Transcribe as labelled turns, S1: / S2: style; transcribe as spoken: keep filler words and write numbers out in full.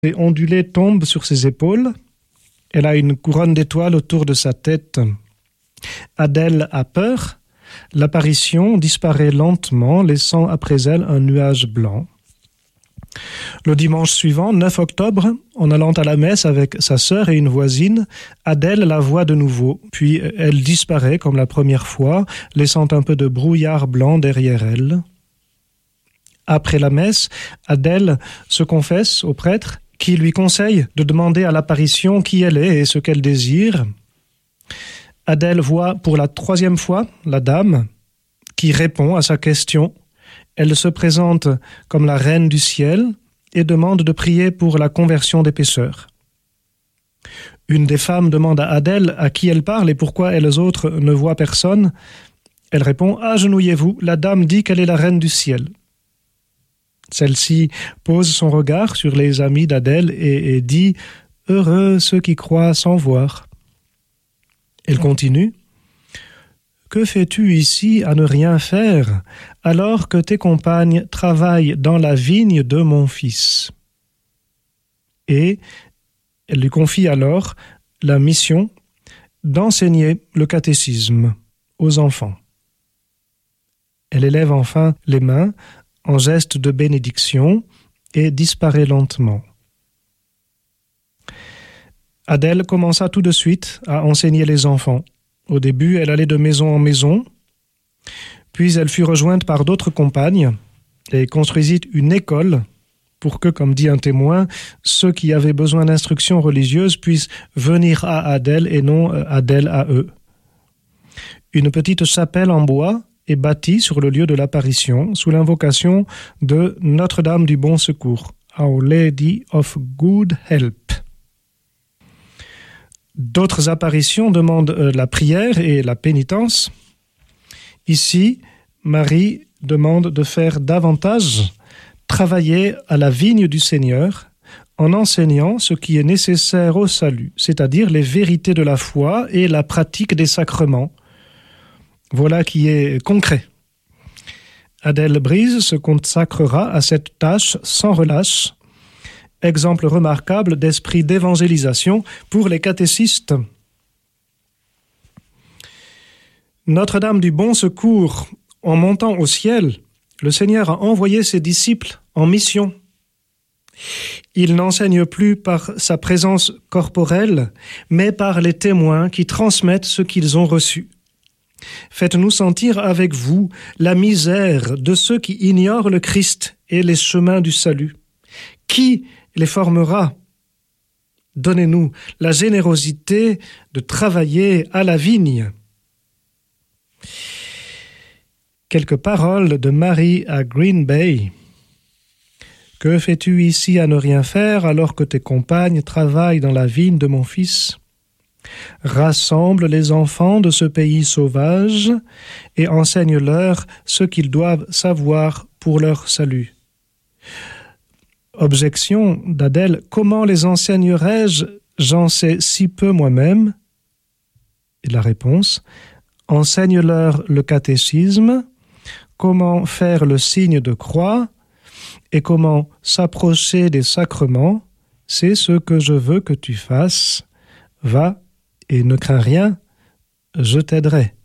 S1: et ondulée tombe sur ses épaules. Elle a une couronne d'étoiles autour de sa tête. Adèle a peur. L'apparition disparaît lentement, laissant après elle un nuage blanc. Le dimanche suivant, neuf octobre, en allant à la messe avec sa sœur et une voisine, Adèle la voit de nouveau, puis elle disparaît comme la première fois, laissant un peu de brouillard blanc derrière elle. Après la messe, Adèle se confesse au prêtre qui lui conseille de demander à l'apparition qui elle est et ce qu'elle désire. Adèle voit pour la troisième fois la dame qui répond à sa question. Elle se présente comme la reine du ciel et demande de prier pour la conversion des pécheurs. Une des femmes demande à Adèle à qui elle parle et pourquoi elles autres ne voient personne. Elle répond « Agenouillez-vous, la dame dit qu'elle est la reine du ciel ». Celle-ci pose son regard sur les amis d'Adèle et, et dit « Heureux ceux qui croient sans voir ». Elle continue « Que fais-tu ici à ne rien faire, alors que tes compagnes travaillent dans la vigne de mon fils ?» Et elle lui confie alors la mission d'enseigner le catéchisme aux enfants. Elle élève enfin les mains en geste de bénédiction et disparaît lentement. Adèle commença tout de suite à enseigner les enfants. Au début, elle allait de maison en maison, puis elle fut rejointe par d'autres compagnes et construisit une école pour que, comme dit un témoin, ceux qui avaient besoin d'instruction religieuse puissent venir à Adèle et non Adèle à eux. Une petite chapelle en bois est bâtie sur le lieu de l'apparition sous l'invocation de Notre-Dame du Bon Secours, Our Lady of Good Help. D'autres apparitions demandent la prière et la pénitence. Ici, Marie demande de faire davantage travailler à la vigne du Seigneur en enseignant ce qui est nécessaire au salut, c'est-à-dire les vérités de la foi et la pratique des sacrements. Voilà qui est concret. Adèle Brise se consacrera à cette tâche sans relâche. Exemple remarquable d'esprit d'évangélisation pour les catéchistes. Notre-Dame du Bon Secours, en montant au ciel, le Seigneur a envoyé ses disciples en mission. Il n'enseigne plus par sa présence corporelle, mais par les témoins qui transmettent ce qu'ils ont reçu. Faites-nous sentir avec vous la misère de ceux qui ignorent le Christ et les chemins du salut. Qui les formera? Donnez-nous la générosité de travailler à la vigne. Quelques paroles de Marie à Green Bay. Que fais-tu ici à ne rien faire alors que tes compagnes travaillent dans la vigne de mon fils? Rassemble les enfants de ce pays sauvage et enseigne-leur ce qu'ils doivent savoir pour leur salut. Objection d'Adèle, comment les enseignerais-je? J'en sais si peu moi-même. Et la réponse, enseigne-leur le catéchisme, comment faire le signe de croix et comment s'approcher des sacrements, c'est ce que je veux que tu fasses. Va et ne crains rien, je t'aiderai.